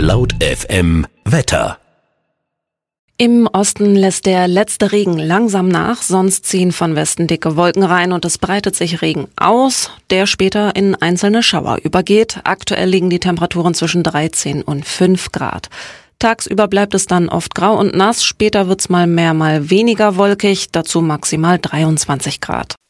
Laut FM Wetter. Im Osten lässt der letzte Regen langsam nach, sonst ziehen von Westen dicke Wolken rein und es breitet sich Regen aus, der später in einzelne Schauer übergeht. Aktuell liegen die Temperaturen zwischen 13 und 5 Grad. Tagsüber bleibt es dann oft grau und nass, später wird's mal mehr, mal weniger wolkig, dazu maximal 23 Grad.